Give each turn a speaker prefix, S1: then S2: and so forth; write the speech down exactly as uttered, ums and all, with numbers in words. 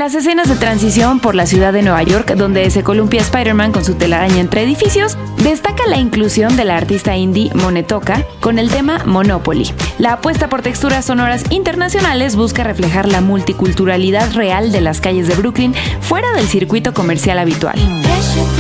S1: las escenas de transición por la ciudad de Nueva York, donde se columpia Spider-Man con su telaraña entre edificios, destaca la inclusión de la artista indie Monetoka con el tema Monopoly. La apuesta por texturas sonoras internacionales busca reflejar la multiculturalidad real de las calles de Brooklyn fuera del circuito comercial habitual.